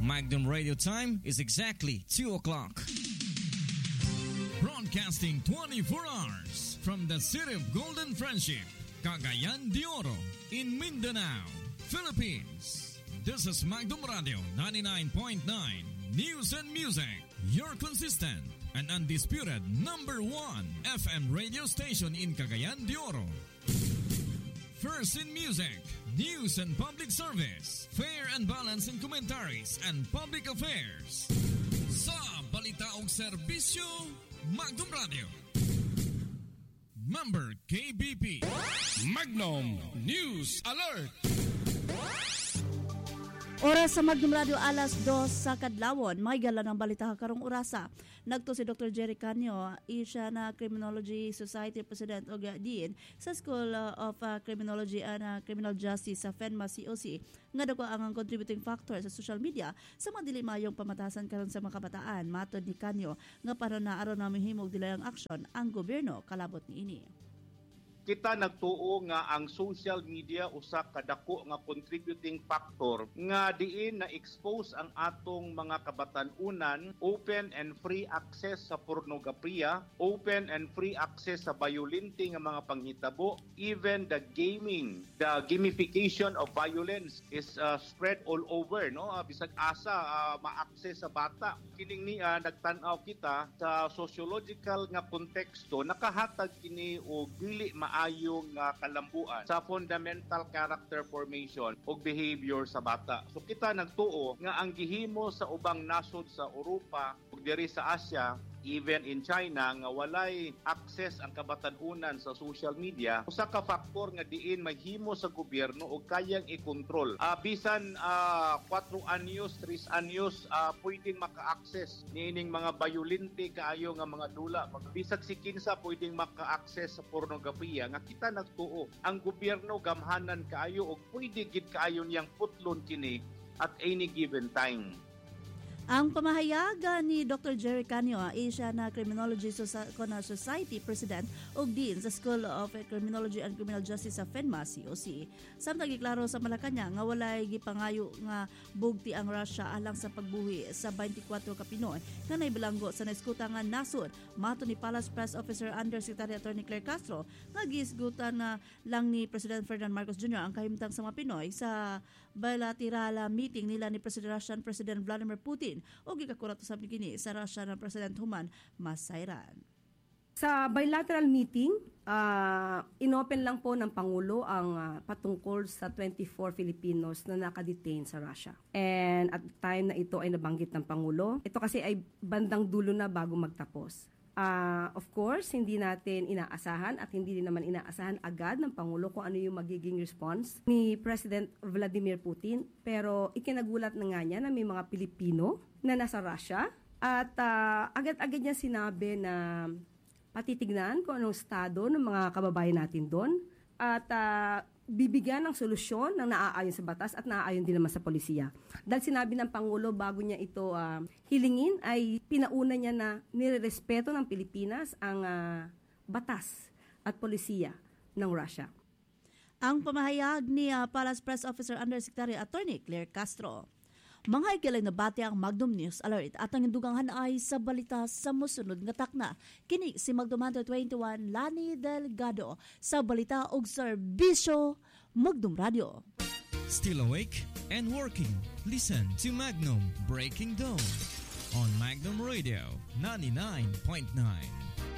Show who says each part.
Speaker 1: Magnum Radio time is exactly 2 o'clock. Broadcasting 24 hours from the city of Golden Friendship, Cagayan de Oro, in Mindanao, Philippines. This is Magnum Radio 99.9 News and Music, your consistent and undisputed number 1 FM radio station in Cagayan de Oro. First in music, news and public service, fair and balanced in commentaries and public affairs. Sa balita o serbisyo, Magnum Radio. Member KBP.
Speaker 2: Magnum News Alert.
Speaker 3: Oras sa Magnum Radio alas 2 sa Kadlawon. May gala ng balita karong orasa. Nagto si Dr. Jerry Canio, siya na Criminology Society President o Dean sa School of Criminology and Criminal Justice sa FENMA COC. Nga dako ang contributing factor sa social media sa madili mayong pamatasan karon sa mga kabataan. Matod ni Canio nga para na aron na mahimog dilayang aksyon ang gobyerno kalabot niini.
Speaker 4: Kita nagtuo nga ang social media usa ka dako nga contributing factor nga diin na expose ang atong mga kabatan-unan, open and free access sa pornografiya, open and free access sa violente nga mga panghitabo, even the gamification of violence is spread all over, no? Bisag asa ma-access sa bata. Kining niya nagtan-aw kita sa sociological nga konteksto, nakahatag kini og dili maayong kalambuan sa fundamental character formation o behavior sa bata. So kita nagtuo nga ang gihimo sa ubang nasod sa Europa ug diri sa Asia, even in China, nga walay access ang kabatan-unan sa social media, usa ka faktor nga diin mahimo sa gobyerno o kayang i-control. Bisan 4 anyos, 3 anyos, pwedeng maka-access niining mga violente kaayo nga mga dula. Bisag si kinsa pwedeng maka-access sa pornografiya, nga kita nagtuo. Ang gobyerno gamhanan kaayo o pwede gid kaayo niyang putlon kini at any given time.
Speaker 3: Ang pamahayagan ni Dr. Jerry Canio, siya na Criminology Society President o Dean sa School of Criminology and Criminal Justice sa FENMA COC. Samtang giklaro sa Malacañang nga walay gipangayo nga bugti ang Russia alang sa pagbuhi sa 24 ka Pinoy nga naibilanggo sa naiskutangan nasod. Mato ni Palace Press Officer Undersecretary Attorney Claire Castro nga gisgutan na lang ni President Ferdinand Marcos Jr. ang kahimtang sa mga Pinoy sa bilateral meeting nila ni Russian President Vladimir Putin o gikakurato sa kini sa Russia ng President Human Masayran.
Speaker 5: Sa bilateral meeting, inopen lang po ng Pangulo ang patungkol sa 24 Filipinos na nakadetain sa Russia. And at the time na ito ay nabanggit ng Pangulo, ito kasi ay bandang dulo na bago magtapos. Of course, hindi natin inaasahan at hindi din naman inaasahan agad ng Pangulo kung ano yung magiging response ni President Vladimir Putin. Pero ikinagulat na nga niya na may mga Pilipino na nasa Russia at agad-agad niya sinabi na patitignan kung anong estado ng mga kababayan natin doon at bibigyan ng solusyon ng naaayon sa batas at naaayon din naman sa polisiya. Dahil sinabi ng Pangulo bago niya ito hilingin ay pinauna niya na nirerespeto ng Pilipinas ang batas at polisiya ng Russia.
Speaker 3: Ang pamahayag ni Palace Press Officer Undersecretary Attorney Claire Castro. Mga ikilang nabati ang Magnum News Alert at ang induganghan ay sa balita sa musunod nga takna. Kini si Magnum 21 Lani Delgado sa balita og serbisyo Magnum Radio.
Speaker 1: Still awake and working? Listen to Magnum Breaking Dawn on Magnum Radio 99.9.